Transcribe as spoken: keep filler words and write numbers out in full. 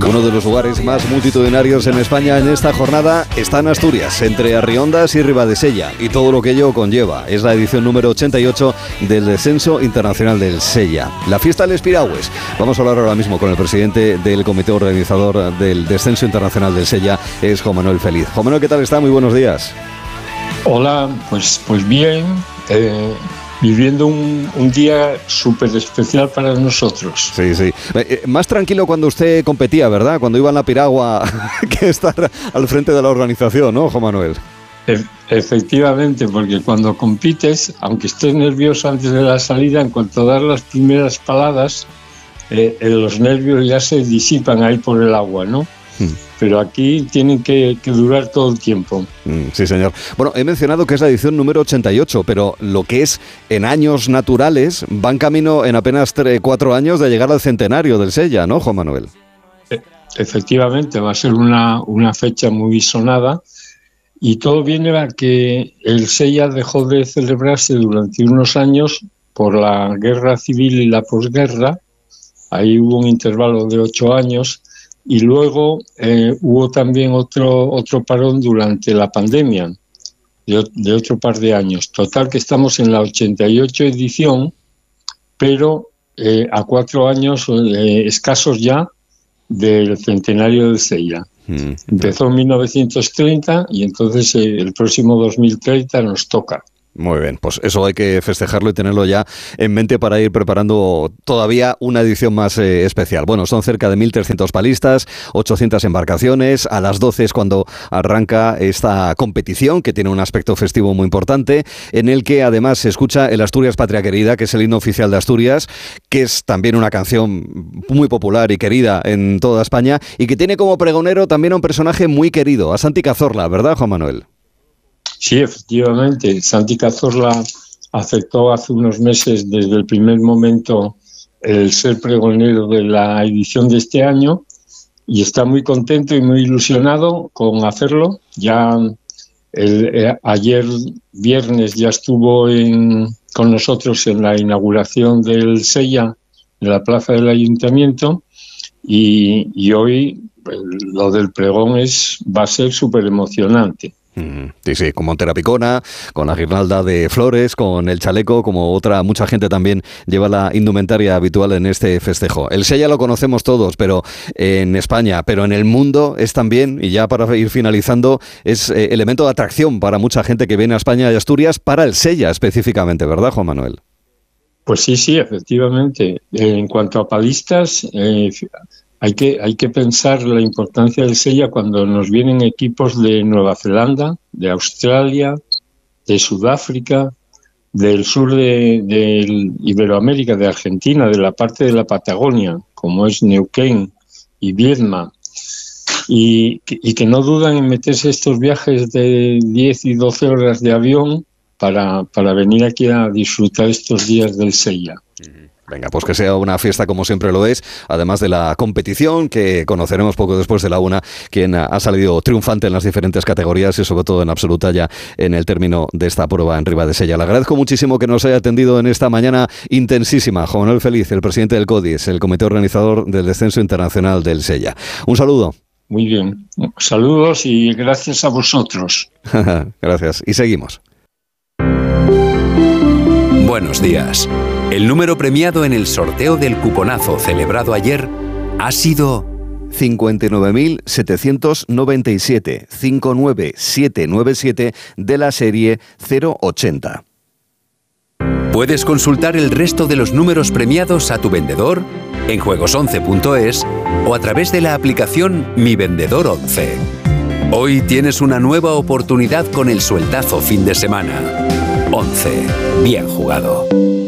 Uno de los lugares más multitudinarios en España en esta jornada está en Asturias, entre Arriondas y Ribadesella, y todo lo que ello conlleva. Es la edición número ochenta y ocho del Descenso Internacional del Sella. La fiesta del Espiragües. Vamos a hablar ahora mismo con el presidente del comité organizador del Descenso Internacional del Sella, es Juan Manuel Feliz. Juan Manuel, ¿qué tal está? Muy buenos días. Hola, pues, pues bien, eh, viviendo un, un día súper especial para nosotros. Sí, sí. Eh, más tranquilo cuando usted competía, ¿verdad? Cuando iba en la piragua que estar al frente de la organización, ¿no, Juan Manuel? E- efectivamente, porque cuando compites, aunque estés nervioso antes de la salida, en cuanto das las primeras paladas, eh, los nervios ya se disipan ahí por el agua, ¿no? Hmm. Pero aquí tienen que, que durar todo el tiempo. Sí, señor. Bueno, he mencionado que es la edición número ochenta y ocho, pero lo que es en años naturales, van camino en apenas tres, cuatro años de llegar al centenario del Sella, ¿no, Juan Manuel? Efectivamente, va a ser una, una fecha muy sonada y todo viene a que el Sella dejó de celebrarse durante unos años por la guerra civil y la posguerra. Ahí hubo un intervalo de ocho años. Y luego eh, hubo también otro, otro parón durante la pandemia, de, de otro par de años. Total que estamos en la ochenta y ocho edición, pero eh, a cuatro años eh, escasos ya del centenario del Sella. Mm. Empezó en mil novecientos treinta y entonces eh, el próximo dos mil treinta nos toca. Muy bien, pues eso hay que festejarlo y tenerlo ya en mente para ir preparando todavía una edición más eh, especial. Bueno, son cerca de mil trescientos palistas, ochocientas embarcaciones. A las doce es cuando arranca esta competición, que tiene un aspecto festivo muy importante, en el que además se escucha el Asturias Patria Querida, que es el himno oficial de Asturias, que es también una canción muy popular y querida en toda España, y que tiene como pregonero también a un personaje muy querido, a Santi Cazorla, ¿verdad, Juan Manuel? Sí, efectivamente. Santi Cazorla aceptó hace unos meses, desde el primer momento, el ser pregonero de la edición de este año y está muy contento y muy ilusionado con hacerlo. Ya el, eh, ayer viernes ya estuvo en, con nosotros en la inauguración del Sella en la plaza del Ayuntamiento y, y hoy lo del pregón es, va a ser súper emocionante. Sí, sí, con Montera Picona, con la guirnalda de flores, con el chaleco, como otra, mucha gente también lleva la indumentaria habitual en este festejo. El Sella lo conocemos todos, pero en España, pero en el mundo es también, y ya para ir finalizando, es eh, elemento de atracción para mucha gente que viene a España y Asturias para el Sella específicamente, ¿verdad, Juan Manuel? Pues sí, sí, efectivamente. En cuanto a palistas, eh, Hay que, hay que pensar la importancia del Sella cuando nos vienen equipos de Nueva Zelanda, de Australia, de Sudáfrica, del sur de, de Iberoamérica, de Argentina, de la parte de la Patagonia, como es Neuquén y Viedma, y, y que no dudan en meterse estos viajes de diez y doce horas de avión para, para venir aquí a disfrutar estos días del Sella. Venga, pues que sea una fiesta como siempre lo es, además de la competición que conoceremos poco después de la una, quien ha salido triunfante en las diferentes categorías y sobre todo en absoluta ya en el término de esta prueba en Ribadesella. Le agradezco muchísimo que nos haya atendido en esta mañana intensísima. Juan Manuel Feliz, el presidente del CODIS, el comité organizador del Descenso Internacional del Sella. Un saludo. Muy bien, saludos y gracias a vosotros. Gracias, y seguimos. Buenos días. El número premiado en el sorteo del cuponazo celebrado ayer ha sido cincuenta y nueve mil setecientos noventa y siete, cinco nueve siete nueve siete de la serie cero ochenta. Puedes consultar el resto de los números premiados a tu vendedor en juegos once punto es o a través de la aplicación Mi Vendedor once. Hoy tienes una nueva oportunidad con el sueldazo fin de semana. once. Bien jugado.